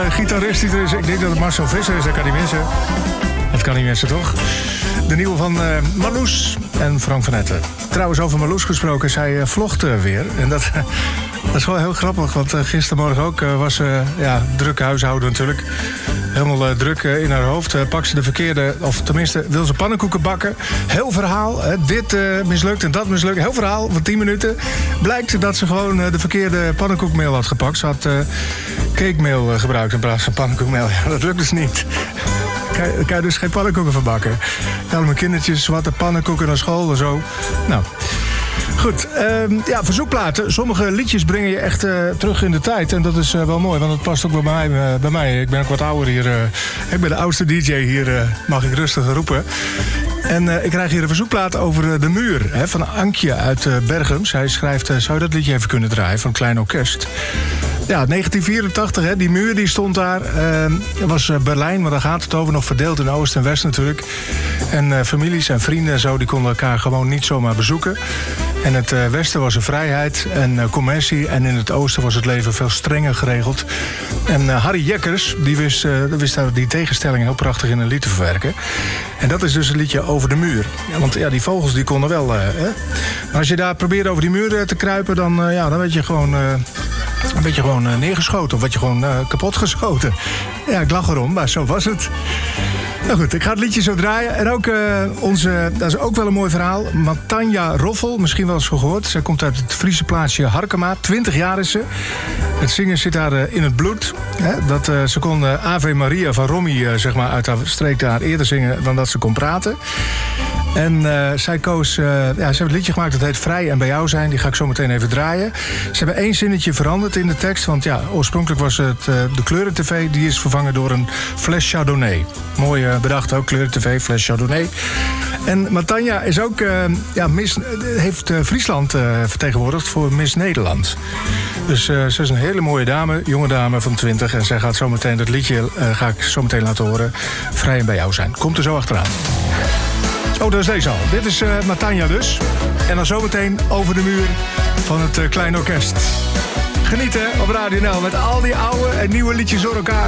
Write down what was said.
gitarist die er is. Ik denk dat het Marcel Visser is, dat kan niet missen. Dat kan niet missen, toch? De nieuwe van Marloes en Frank van Etten. Trouwens, over Marloes gesproken, zij vlogt weer. En dat is wel heel grappig, want gistermorgen ook was ze druk huishouden natuurlijk. Helemaal druk in haar hoofd. Pakt ze de verkeerde, of tenminste wil ze pannenkoeken bakken. Heel verhaal, dit mislukt en dat mislukt. Heel verhaal van 10 minuten. Blijkt dat ze gewoon de verkeerde pannenkoekmeel had gepakt. Ze had cakemeel gebruikt in plaats van pannenkoekmeel. Ja, dat lukt dus niet. Kan je dus geen pannenkoeken van bakken. Ja, mijn kindertjes, zwarte pannenkoeken naar school en zo. Nou, goed. Verzoekplaten. Sommige liedjes brengen je echt terug in de tijd. En dat is wel mooi, want het past ook bij mij. Ik ben ook wat ouder hier. Ik ben de oudste DJ hier, mag ik rustig roepen. En ik krijg hier een verzoekplaat over De Muur, van Ankje uit Berchem. Zij schrijft, zou je dat liedje even kunnen draaien van een klein orkest? Ja, 1984, die muur die stond daar. Dat was Berlijn, maar daar gaat het over. Nog verdeeld in Oost en West natuurlijk. En families en vrienden en zo, die konden elkaar gewoon niet zomaar bezoeken. En het westen was er vrijheid en commercie. En in het oosten was het leven veel strenger geregeld. En Harry Jekkers, die wist daar die tegenstelling heel prachtig in een lied te verwerken. En dat is dus een liedje over de muur. Want ja, die vogels die konden wel. Maar als je daar probeerde over die muur te kruipen, dan werd je gewoon... een beetje gewoon neergeschoten of werd je gewoon kapot geschoten. Ja, ik lach erom, maar zo was het. Nou goed, ik ga het liedje zo draaien. En ook dat is ook wel een mooi verhaal. Matanja Roffel, misschien wel eens gehoord. Zij komt uit het Friese plaatsje Harkema. 20 jaar is ze. Het zingen zit haar in het bloed. Ze kon Ave Maria van Romy uit haar streek daar eerder zingen dan dat ze kon praten. En zij koos... ze heeft een liedje gemaakt dat heet Vrij en bij jou zijn. Die ga ik zo meteen even draaien. Ze hebben 1 zinnetje veranderd in de tekst. Want ja, oorspronkelijk was het de Kleuren-TV. Die is vervangen door een fles Chardonnay. Mooi bedacht ook, Kleuren-TV, fles Chardonnay. En Matanja is ook... heeft Friesland vertegenwoordigd voor Miss Nederland. Dus ze is een hele mooie dame, jonge dame van 20. En zij gaat zo meteen dat liedje ga ik zo meteen laten horen. Vrij en bij jou zijn. Komt er zo achteraan. Oh, dat is deze al. Dit is Matanja dus. En dan zometeen over de muur van het Klein Orkest. Genieten op Radio NL met al die oude en nieuwe liedjes door elkaar.